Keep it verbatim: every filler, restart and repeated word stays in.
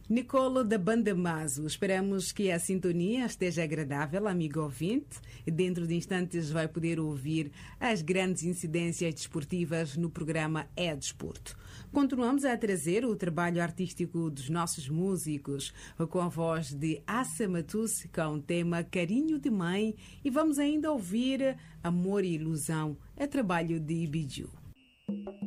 Nicolo da Banda Mazo. Esperamos que a sintonia esteja agradável, amigo ouvinte. Dentro de instantes vai poder ouvir as grandes incidências desportivas no programa É Desporto. Continuamos a trazer o trabalho artístico dos nossos músicos com a voz de Assa Matusse com o tema Carinho de Mãe e vamos ainda ouvir Amor e Ilusão, é trabalho de Ibiju.